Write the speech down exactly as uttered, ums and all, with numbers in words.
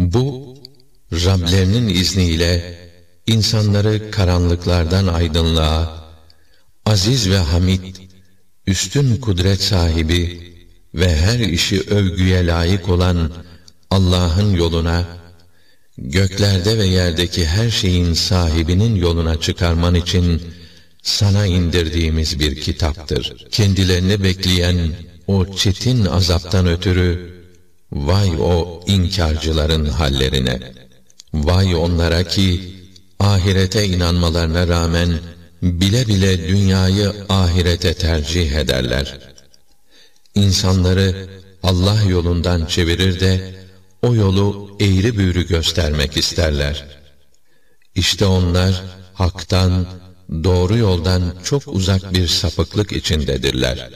Bu, Rablerinin izniyle insanları karanlıklardan aydınlığa, aziz ve hamid, üstün kudret sahibi ve her işi övgüye layık olan Allah'ın yoluna, göklerde ve yerdeki her şeyin sahibinin yoluna çıkarman için sana indirdiğimiz bir kitaptır. Kendilerini bekleyen o çetin azaptan ötürü, vay o inkarcıların hallerine! Vay onlara ki, ahirete inanmalarına rağmen, bile bile dünyayı ahirete tercih ederler. İnsanları Allah yolundan çevirir de, o yolu eğri büğrü göstermek isterler. İşte onlar, haktan, doğru yoldan çok uzak bir sapıklık içindedirler.